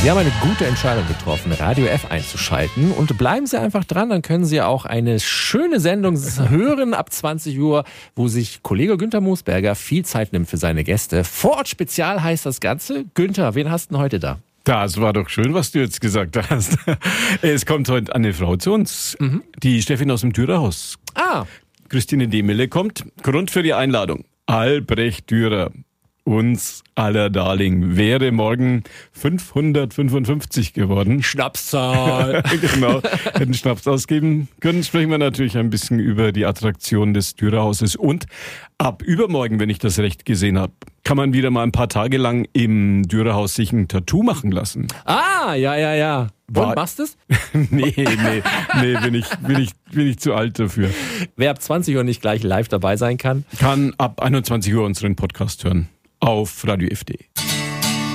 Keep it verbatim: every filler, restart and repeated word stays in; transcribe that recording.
Sie haben eine gute Entscheidung getroffen, Radio F einzuschalten. Und bleiben Sie einfach dran, dann können Sie auch eine schöne Sendung hören ab zwanzig Uhr, wo sich Kollege Günther Moosberger viel Zeit nimmt für seine Gäste. Vorort-Spezial heißt das Ganze. Günther, wen hast du denn heute da? Das war doch schön, was du jetzt gesagt hast. Es kommt heute eine Frau zu uns, mhm. die Steffi aus dem Dürerhaus. Ah. Christine Demele kommt. Grund für die Einladung: Albrecht Dürer, uns aller Darling, wäre morgen fünfhundertfünfundfünfzig geworden. Schnapszahl. Genau, hätten Schnaps ausgeben können. Sprechen wir natürlich ein bisschen über die Attraktion des Dürerhauses. Und ab übermorgen, wenn ich das recht gesehen habe, kann man wieder mal ein paar Tage lang im Dürerhaus sich ein Tattoo machen lassen. Ah, ja, ja, ja. Und, machst du es? nee, nee, nee, bin ich, bin ich, bin ich zu alt dafür. Wer ab zwanzig Uhr nicht gleich live dabei sein kann, kann ab einundzwanzig Uhr unseren Podcast hören. Auf Radio F D.